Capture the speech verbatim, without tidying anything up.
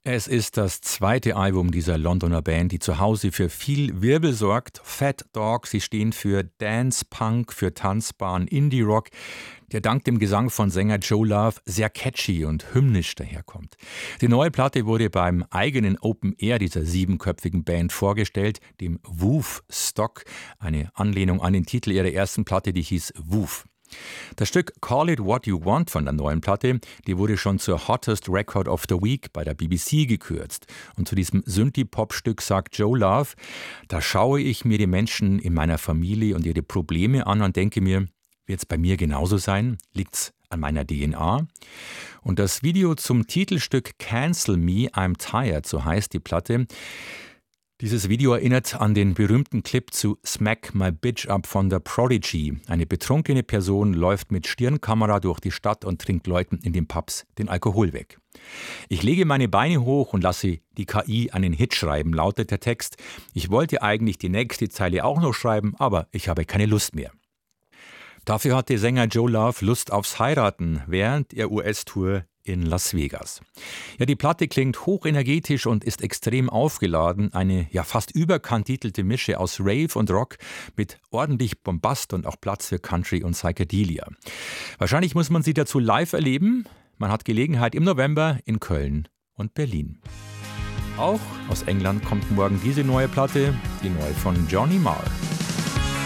Es ist das zweite Album dieser Londoner Band, die zu Hause für viel Wirbel sorgt. Fat Dog, sie stehen für Dance Punk, für tanzbaren Indie-Rock, der dank dem Gesang von Sänger Joe Love sehr catchy und hymnisch daherkommt. Die neue Platte wurde beim eigenen Open Air dieser siebenköpfigen Band vorgestellt, dem Woof Stock, eine Anlehnung an den Titel ihrer ersten Platte, die hieß Woof. Das Stück Call It What You Want von der neuen Platte, die wurde schon zur Hottest Record of the Week bei der B B C gekürzt. Und zu diesem Synthie-Pop-Stück sagt Joe Love: Da schaue ich mir die Menschen in meiner Familie und ihre Probleme an und denke mir, wird es bei mir genauso sein? Liegt's an meiner D N A? Und das Video zum Titelstück Cancel Me, I'm Tired, so heißt die Platte. Dieses Video erinnert an den berühmten Clip zu Smack My Bitch Up von The Prodigy. Eine betrunkene Person läuft mit Stirnkamera durch die Stadt und trinkt Leuten in den Pubs den Alkohol weg. Ich lege meine Beine hoch und lasse die K I einen Hit schreiben, lautet der Text. Ich wollte eigentlich die nächste Zeile auch noch schreiben, aber ich habe keine Lust mehr. Dafür hatte Sänger Joe Love Lust aufs Heiraten während der U S-Tour in Las Vegas. Ja, die Platte klingt hochenergetisch und ist extrem aufgeladen. Eine ja fast überkandidelte Mische aus Rave und Rock mit ordentlich Bombast und auch Platz für Country und Psychedelia. Wahrscheinlich muss man sie dazu live erleben. Man hat Gelegenheit im November in Köln und Berlin. Auch aus England kommt morgen diese neue Platte, die neue von Johnny Marr.